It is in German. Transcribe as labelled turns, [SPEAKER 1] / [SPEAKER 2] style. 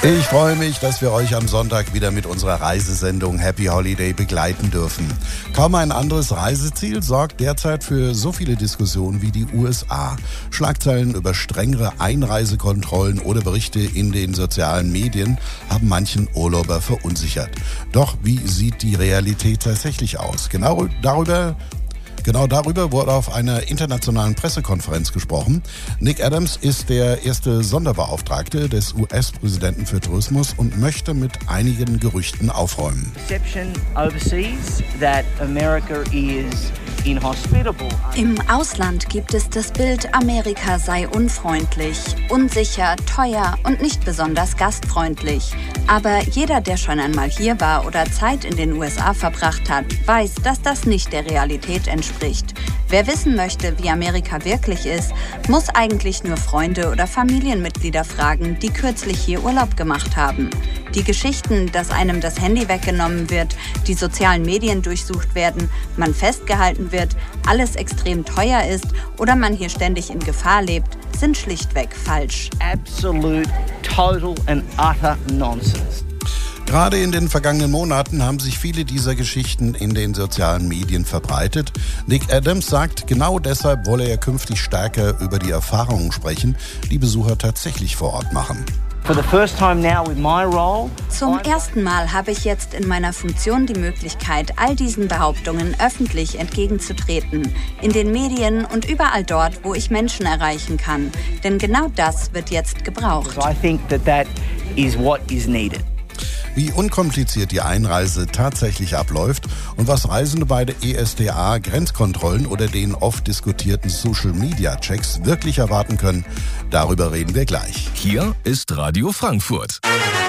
[SPEAKER 1] Ich freue mich, dass wir euch am Sonntag wieder mit unserer Reisesendung Happy Holiday begleiten dürfen. Kaum ein anderes Reiseziel sorgt derzeit für so viele Diskussionen wie die USA. Schlagzeilen über strengere Einreisekontrollen oder Berichte in den sozialen Medien haben manchen Urlauber verunsichert. Doch wie sieht die Realität tatsächlich aus? Genau darüber wurde auf einer internationalen Pressekonferenz gesprochen. Nick Adams ist der erste Sonderbeauftragte des US-Präsidenten für Tourismus und möchte mit einigen Gerüchten aufräumen.
[SPEAKER 2] Im Ausland gibt es das Bild, Amerika sei unfreundlich, unsicher, teuer und nicht besonders gastfreundlich. Aber jeder, der schon einmal hier war oder Zeit in den USA verbracht hat, weiß, dass das nicht der Realität entspricht. Wer wissen möchte, wie Amerika wirklich ist, muss eigentlich nur Freunde oder Familienmitglieder fragen, die kürzlich hier Urlaub gemacht haben. Die Geschichten, dass einem das Handy weggenommen wird, die sozialen Medien durchsucht werden, man festgehalten wird, alles extrem teuer ist oder man hier ständig in Gefahr lebt, sind schlichtweg falsch.
[SPEAKER 3] Absolute, total and utter nonsense.
[SPEAKER 1] Gerade in den vergangenen Monaten haben sich viele dieser Geschichten in den sozialen Medien verbreitet. Nick Adams sagt, genau deshalb wolle er künftig stärker über die Erfahrungen sprechen, die Besucher tatsächlich vor Ort machen.
[SPEAKER 2] Zum ersten Mal habe ich jetzt in meiner Funktion die Möglichkeit, all diesen Behauptungen öffentlich entgegenzutreten. In den Medien und überall dort, wo ich Menschen erreichen kann. Denn genau das wird jetzt gebraucht.
[SPEAKER 3] I think that is what is needed.
[SPEAKER 1] Wie unkompliziert die Einreise tatsächlich abläuft und was Reisende bei der ESTA-Grenzkontrollen oder den oft diskutierten Social-Media-Checks wirklich erwarten können, darüber reden wir gleich.
[SPEAKER 4] Hier ist Radio Frankfurt.